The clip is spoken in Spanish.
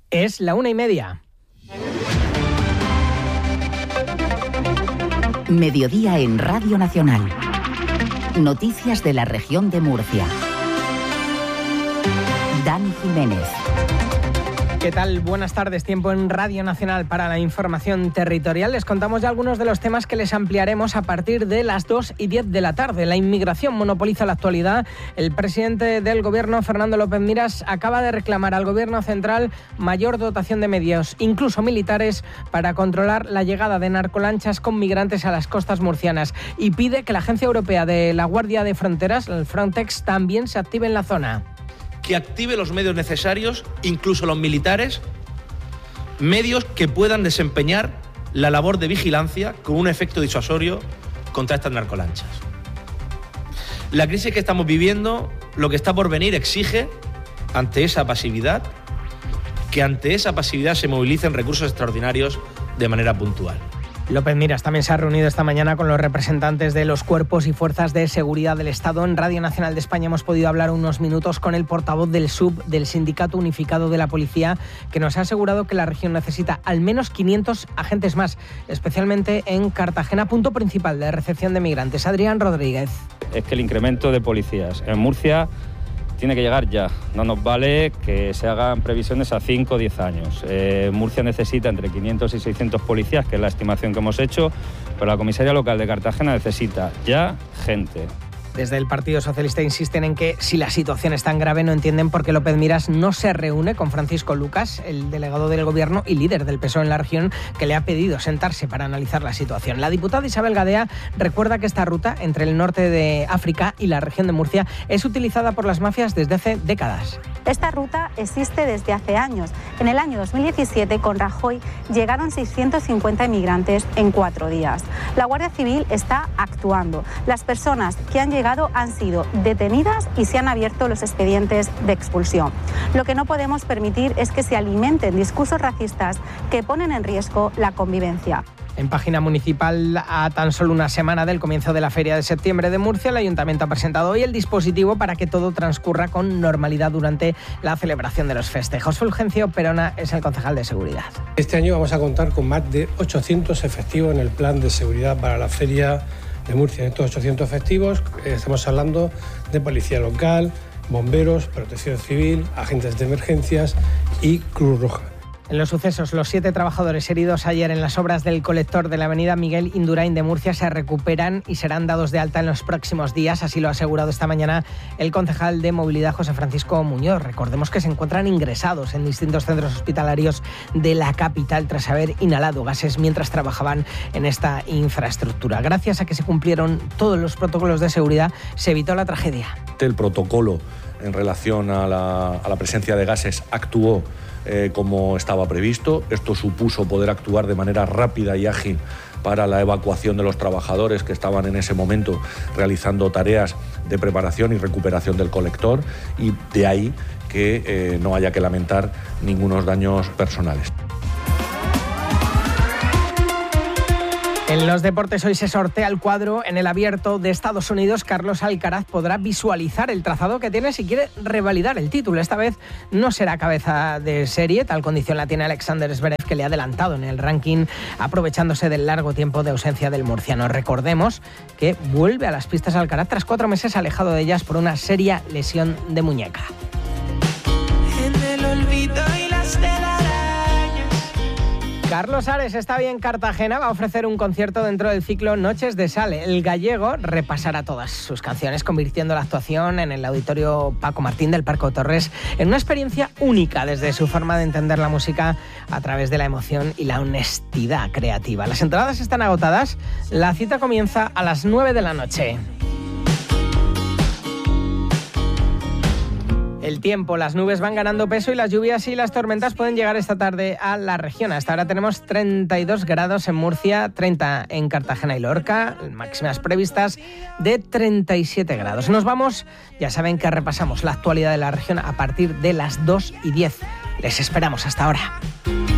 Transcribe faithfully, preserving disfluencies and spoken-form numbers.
Es la una y media. Mediodía en Radio Nacional. Noticias de la región de Murcia. Dani Jiménez. ¿Qué tal? Buenas tardes. Tiempo en Radio Nacional para la información territorial. Les contamos ya algunos de los temas que les ampliaremos a partir de las dos y diez de la tarde. La inmigración monopoliza la actualidad. El presidente del Gobierno, Fernando López Miras, acaba de reclamar al Gobierno central mayor dotación de medios, incluso militares, para controlar la llegada de narcolanchas con migrantes a las costas murcianas. Y pide que la Agencia Europea de la Guardia de Fronteras, el Frontex, también se active en la zona. Que active los medios necesarios, incluso los militares, medios que puedan desempeñar la labor de vigilancia con un efecto disuasorio contra estas narcolanchas. La crisis que estamos viviendo, lo que está por venir, exige, ante esa pasividad, que ante esa pasividad se movilicen recursos extraordinarios de manera puntual. López Miras también se ha reunido esta mañana con los representantes de los cuerpos y fuerzas de seguridad del Estado. En Radio Nacional de España hemos podido hablar unos minutos con el portavoz del S U B, del Sindicato Unificado de la Policía, que nos ha asegurado que la región necesita al menos quinientos agentes más, especialmente en Cartagena, punto principal de recepción de migrantes. Adrián Rodríguez. Es que el incremento de policías en Murcia tiene que llegar ya. No nos vale que se hagan previsiones a cinco o diez años. Eh, Murcia necesita entre quinientos y seiscientos policías, que es la estimación que hemos hecho, pero la comisaría local de Cartagena necesita ya gente. Desde el Partido Socialista insisten en que si la situación es tan grave no entienden por qué López Miras no se reúne con Francisco Lucas, el delegado del Gobierno y líder del P S O E en la región, que le ha pedido sentarse para analizar la situación. La diputada Isabel Gadea recuerda que esta ruta entre el norte de África y la región de Murcia es utilizada por las mafias desde hace décadas. Esta ruta existe desde hace años. En el año dos mil diecisiete, con Rajoy, llegaron seiscientos cincuenta inmigrantes en cuatro días. La Guardia Civil está actuando. Las personas que han llegado han sido detenidas y se han abierto los expedientes de expulsión. Lo que no podemos permitir es que se alimenten discursos racistas que ponen en riesgo la convivencia. En página municipal, a tan solo una semana del comienzo de la Feria de Septiembre de Murcia, el Ayuntamiento ha presentado hoy el dispositivo para que todo transcurra con normalidad durante la celebración de los festejos. Fulgencio Perona es el concejal de seguridad. Este año vamos a contar con más de ochocientos efectivos en el plan de seguridad para la Feria de Murcia. En estos ochocientos efectivos estamos hablando de policía local, bomberos, protección civil, agentes de emergencias y Cruz Roja. En los sucesos, los siete trabajadores heridos ayer en las obras del colector de la avenida Miguel Indurain de Murcia se recuperan y serán dados de alta en los próximos días. Así lo ha asegurado esta mañana el concejal de Movilidad, José Francisco Muñoz. Recordemos que se encuentran ingresados en distintos centros hospitalarios de la capital tras haber inhalado gases mientras trabajaban en esta infraestructura. Gracias a que se cumplieron todos los protocolos de seguridad, se evitó la tragedia. El protocolo en relación a la, a la presencia de gases actuó Eh, como estaba previsto. Esto supuso poder actuar de manera rápida y ágil para la evacuación de los trabajadores que estaban en ese momento realizando tareas de preparación y recuperación del colector, y de ahí que eh, no haya que lamentar ningunos daños personales. En los deportes hoy se sortea el cuadro en el Abierto de Estados Unidos. Carlos Alcaraz podrá visualizar el trazado que tiene si quiere revalidar el título. Esta vez no será cabeza de serie, tal condición la tiene Alexander Zverev, que le ha adelantado en el ranking aprovechándose del largo tiempo de ausencia del murciano. Recordemos que vuelve a las pistas Alcaraz tras cuatro meses alejado de ellas por una seria lesión de muñeca. En el olvido y las telarañas. Carlos Ares está hoy en Cartagena, va a ofrecer un concierto dentro del ciclo Noches de Sal. El gallego repasará todas sus canciones, convirtiendo la actuación en el Auditorio Paco Martín del Parco Torres en una experiencia única desde su forma de entender la música a través de la emoción y la honestidad creativa. Las entradas están agotadas, la cita comienza a las nueve de la noche. El tiempo, las nubes van ganando peso y las lluvias y las tormentas pueden llegar esta tarde a la región. Hasta ahora tenemos treinta y dos grados en Murcia, treinta en Cartagena y Lorca, máximas previstas de treinta y siete grados. Nos vamos, ya saben que repasamos la actualidad de la región a partir de las dos y diez. Les esperamos hasta ahora.